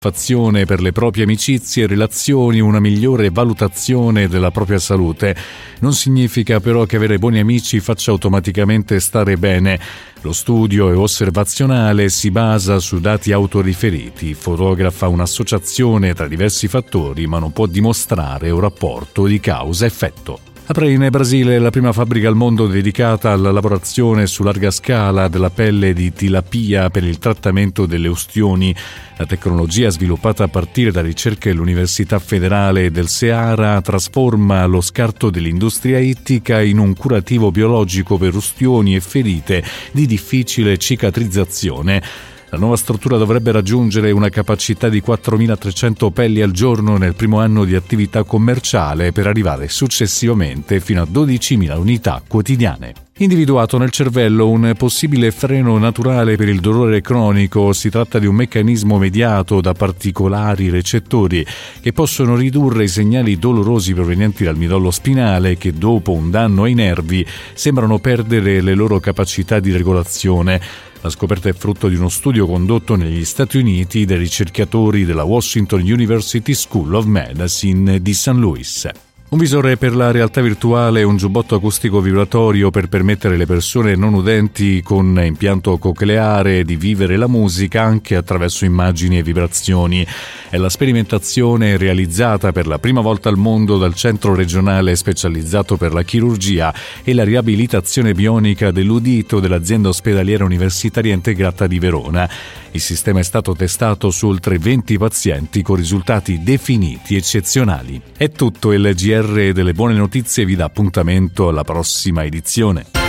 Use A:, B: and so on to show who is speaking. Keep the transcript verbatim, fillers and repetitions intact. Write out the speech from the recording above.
A: soddisfazione per le proprie amicizie e relazioni, una migliore valutazione della propria salute. Non significa però che avere buoni amici faccia automaticamente stare bene. Lo studio è osservazionale, si basa su dati autoriferiti, fotografa un'associazione tra diversi fattori, ma non può dimostrare un rapporto di causa-effetto. Apre in Brasile la prima fabbrica al mondo dedicata alla lavorazione su larga scala della pelle di tilapia per il trattamento delle ustioni. La tecnologia, sviluppata a partire da ricerche dell'Università Federale del Ceará, trasforma lo scarto dell'industria ittica in un curativo biologico per ustioni e ferite di difficile cicatrizzazione. La nuova struttura dovrebbe raggiungere una capacità di quattromilatrecento pelli al giorno nel primo anno di attività commerciale, per arrivare successivamente fino a dodicimila unità quotidiane. Individuato nel cervello un possibile freno naturale per il dolore cronico, si tratta di un meccanismo mediato da particolari recettori che possono ridurre i segnali dolorosi provenienti dal midollo spinale, che dopo un danno ai nervi sembrano perdere le loro capacità di regolazione. La scoperta è frutto di uno studio condotto negli Stati Uniti dai ricercatori della Washington University School of Medicine di Saint Louis. Un visore per la realtà virtuale e un giubbotto acustico vibratorio per permettere alle persone non udenti con impianto cocleare di vivere la musica anche attraverso immagini e vibrazioni. È la sperimentazione realizzata per la prima volta al mondo dal Centro regionale specializzato per la chirurgia e la riabilitazione bionica dell'udito dell'azienda ospedaliera universitaria integrata di Verona. Il sistema è stato testato su oltre venti pazienti con risultati definiti eccezionali. È tutto, il G R delle buone notizie vi dà appuntamento alla prossima edizione.